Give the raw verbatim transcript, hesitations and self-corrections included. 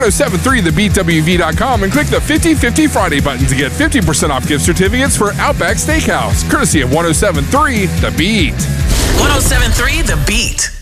oh seven three the beat W V dot com and click the fifty fifty Friday button to get fifty percent off gift certificates for Outback Steakhouse, courtesy of one oh seven three The Beat. one oh seven three The Beat.